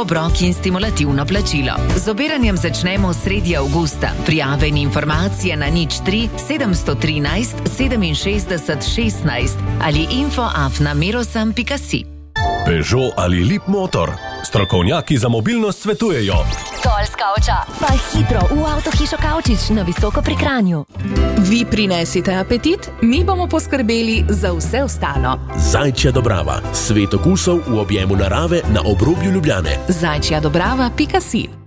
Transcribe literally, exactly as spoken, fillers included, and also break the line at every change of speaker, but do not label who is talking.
obrok in stimulativno plačilo. Z obiranjem začnemo sredi avgusta. Prijave in informacije na nič tri sedemsto trinajst sedeminšestdeset šestnajst ali info afna merosam pika si.
Peugeot ali Lip Motor. Strokovnjaki za mobilnost svetujejo.
Dol s kavča, pa hitro v avtohišo Kavčič na Visoko pri Kranju.
Vi prinesite apetit, mi bomo poskrbeli za vse ostalo.
Zajčja Dobrava. Svet okusov v objemu narave na obrobju Ljubljane.
zajčja dobrava pika si.